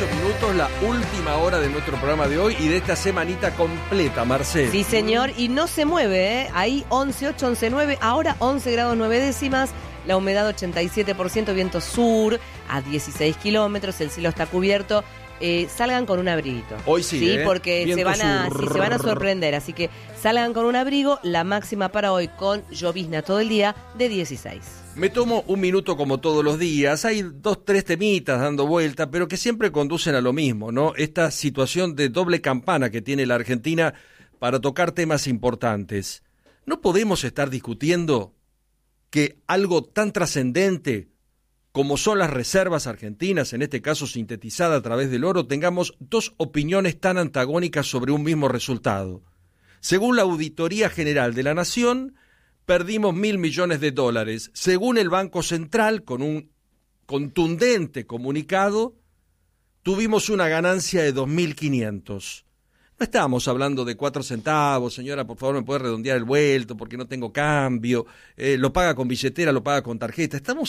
48 minutos, la última hora de nuestro programa de hoy y de esta semanita completa, Marcel. Sí, señor, y no se mueve, ¿eh? Ahí 11.8, 11.9, ahora 11 grados 9 décimas, la humedad 87%, viento sur a 16 kilómetros, el cielo está cubierto. Salgan con un abriguito. Hoy sí, porque se van a sorprender, así que salgan con un abrigo. La máxima para hoy con llovizna todo el día de 16. Me tomo un minuto como todos los días. Hay 2, 3 temitas dando vuelta, pero que siempre conducen a lo mismo, ¿no? Esta situación de doble campana que tiene la Argentina para tocar temas importantes. ¿No podemos estar discutiendo que algo tan trascendente como son las reservas argentinas, en este caso sintetizada a través del oro, tengamos dos opiniones tan antagónicas sobre un mismo resultado? Según la Auditoría General de la Nación, perdimos $1.000 millones. Según el Banco Central, con un contundente comunicado, tuvimos una ganancia de 2.500. No estábamos hablando de 4 centavos, señora, por favor me puede redondear el vuelto porque no tengo cambio, lo paga con billetera, lo paga con tarjeta. Estamos